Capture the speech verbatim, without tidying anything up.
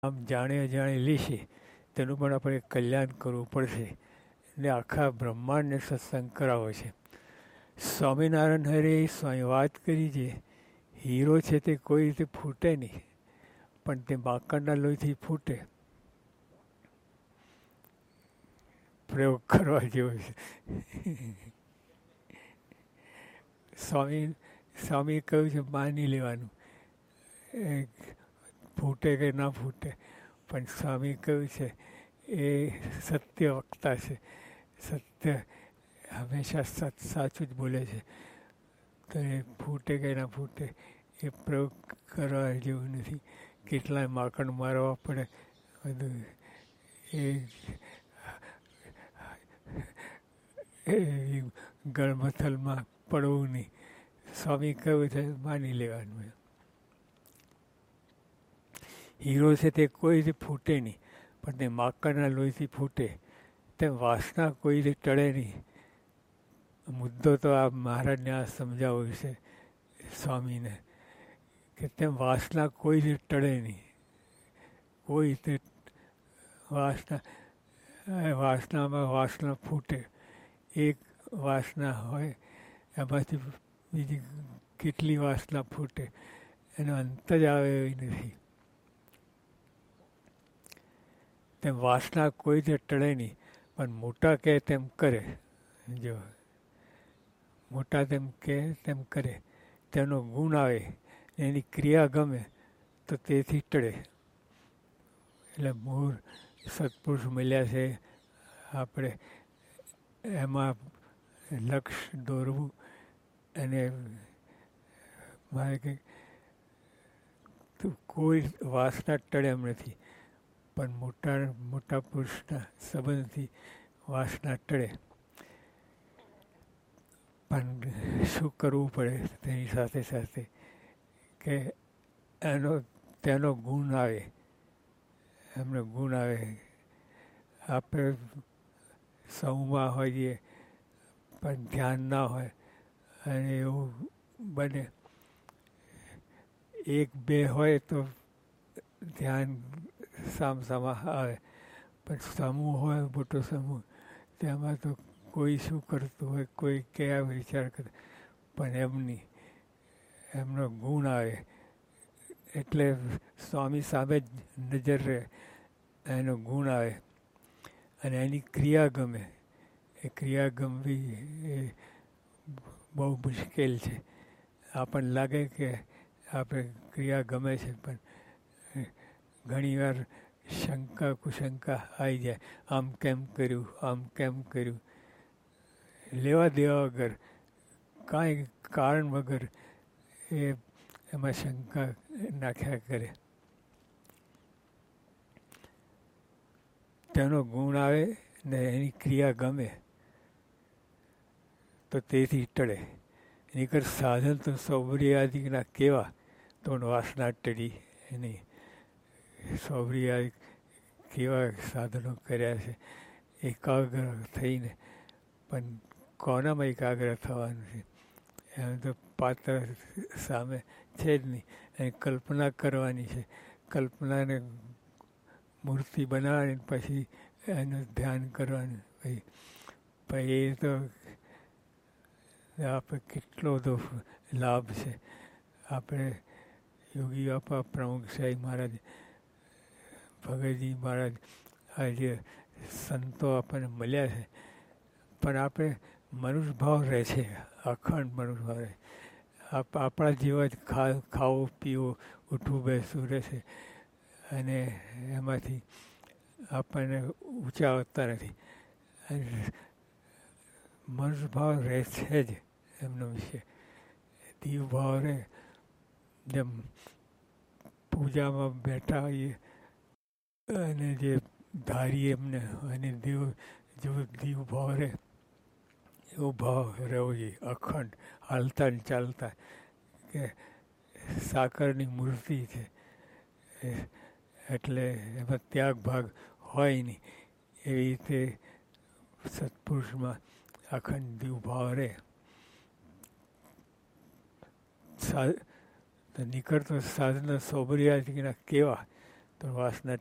આમ જાણે અજાણે લેશે તેનું પણ આપણે કલ્યાણ કરવું પડશે. ને આખા બ્રહ્માંડને સત્સંગ કરાવો છે. સ્વામિનારાયણ હરે સ્વામી વાત કરી છે, હીરો છે તે કોઈ રીતે ફૂટે નહીં, પણ તે માકડના લોહીથી ફૂટે. પ્રયોગ કરવા જેવો છે. સ્વામી સ્વામી કહ્યું છે માની લેવાનું, એ ફૂટે કે ના ફૂટે, પણ સ્વામી કહ્યું છે એ સત્ય વક્તા છે. સત્ય હંમેશા સત સાચું જ બોલે છે. તો એ ફૂટે કે ના ફૂટે એ પ્રયોગ કરવા જેવું નથી. કેટલાય માકડ મારવા પડે બધું એ એ ગળમથલમાં પડવું નહીં. સ્વામી કહ્યું છે માની લેવાનું. હીરો છે તે કોઈથી ફૂટે નહીં, પણ તે માકડના લોહીથી ફૂટે. તેમ વાસના કોઈથી ટળે નહીં. મુદ્દો તો આ મહારાજને આ સમજાવ્યો છે સ્વામીને, કે તેમ વાસના કોઈથી ટળે નહીં. કોઈ તે વાસના વાસનામાં વાસના ફૂટે. એક વાસના હોય એમાંથી બીજી કેટલી વાસના ફૂટે, એનો અંત જ આવે એવી નથી. તેમ વાસના કોઈને ટળે નહીં, પણ મોટા કહે તેમ કરે. જો મોટા તેમ કહે તેમ કરે, તેનો ગુણ આવે, એની ક્રિયા ગમે તો તેથી ટળે. એટલે મૂળ સત્પુરુષ મળ્યા છે આપણે, એમાં લક્ષ દોરવું. અને મારે કંઈ કોઈ વાસના ટળે એમ નથી, પણ મોટા મોટા પુરુષના સંબંધથી વાસના ટળે. પણ શું કરવું પડે તેની સાથે સાથે કે એનો તેનો ગુણ આવે, એમનો ગુણ આવે. આપણે સૌમાં હોઈએ પણ ધ્યાન ના હોય, અને એવું બને એક બે હોય તો ધ્યાન સામસામા આવે, પણ સમૂહ હોય મોટો સમૂહ, તેમાં તો કોઈ શું કરતું હોય, કોઈ કયા વિચાર કરે, પણ એમની એમનો ગુણ આવે એટલે સ્વામી સામે જ નજર રહે, એનો ગુણ આવે અને એની ક્રિયા ગમે. એ ક્રિયા ગમવી એ બહુ મુશ્કેલ છે. આપણને લાગે કે આપણે ક્રિયા ગમે છે, પણ ઘણીવાર શંકા કુશંકા આવી જાય. આમ કેમ કર્યું, આમ કેમ કર્યું, લેવા દેવા વગર, કાંઈ કારણ વગર એ એમાં શંકા નાખ્યા કરે. તેનો ગુણ આવે ને એની ક્રિયા ગમે તો તેથી ટળે. નીકળ સાધન તો સૌર્યાદિકના કેવા, તો વાસના ટળી નહીં. સૌર્યાદિક કેવા સાધનો કર્યા છે એકાગ્ર થઈને, પણ કોનામાં એકાગ્ર થવાનું છે? એમ તો પાત્ર સામે છે જ નહીં. અને કલ્પના કરવાની છે. કલ્પનાને મૂર્તિ બનાવવાની, પછી એનું ધ્યાન કરવાનું. પછી પછી એ તો આપણે કેટલો બધો લાભ છે. આપણે યોગી બાપા, પ્રમુખ સાહેબ મહારાજ, ભગતજી મહારાજ, આ જે સંતો આપણને મળ્યા છે, પણ આપણે મનુષ્ય ભાવ રહે છે, અખંડ મનુષ્ય ભાવ રહે. આપણા જેવા જ ખા ખાવું પીવું ઉઠવું બેસવું રહેશે, અને એમાંથી આપણને ઊંચા આવતા નથી. મનુષ્ય ભાવ રહે છે જ એમનો વિશે. દીવ ભાવ રહે. જેમ પૂજામાં બેઠા હોઈએ અને જે ધારીએ એમને, અને દેવ જેવો દીવ ભાવ રહે એવો ભાવ રહેવો જોઈએ અખંડ, હાલતા ને ચાલતા. કે સાકરની મૂર્તિ છે એટલે એમાં ત્યાગ ભાગ હોય નહીં. એવી રીતે સત્પુરુષમાં અખંડ દીવ ભાવ રહે. સા નીકળતો સાધના સોબરિયાના કેવા, પ્રવાસના